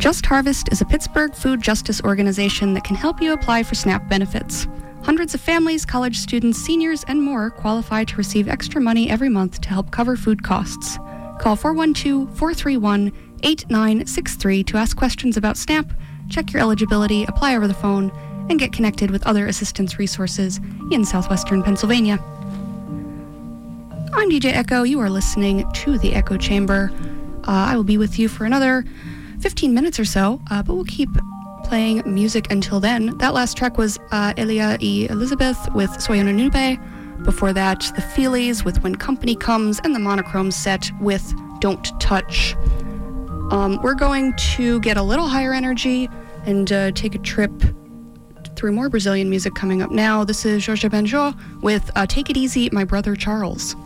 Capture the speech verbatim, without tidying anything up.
Just Harvest is a Pittsburgh food justice organization that can help you apply for SNAP benefits. Hundreds of families, college students, seniors, and more qualify to receive extra money every month to help cover food costs. Call four one two, four three one, eight nine six three to ask questions about SNAP, check your eligibility, apply over the phone, and get connected with other assistance resources in southwestern Pennsylvania. I'm D J Echo. You are listening to The Echo Chamber. Uh, I will be with you for another fifteen minutes or so, uh, but we'll keep playing music until then. That last track was uh, Elia E. Elizabeth with Soy una nube. Before that, The Feelies with When Company Comes, and the Monochrome set with Don't Touch. Um, we're going to get a little higher energy and uh, take a trip through more Brazilian music coming up now. This is Jorge Benjor with uh, Take It Easy, My Brother Charles.